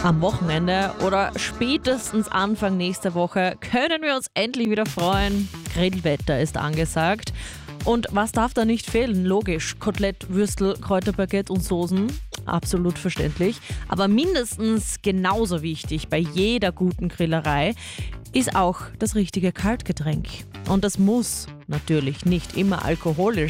Am Wochenende oder spätestens Anfang nächster Woche können wir uns endlich wieder freuen. Grillwetter ist angesagt. Und was darf da nicht fehlen? Logisch, Kotelett, Würstel, Kräuterbaguette und Soßen. Absolut verständlich. Aber mindestens genauso wichtig bei jeder guten Grillerei ist auch das richtige Kaltgetränk. Und das muss natürlich nicht immer alkoholisch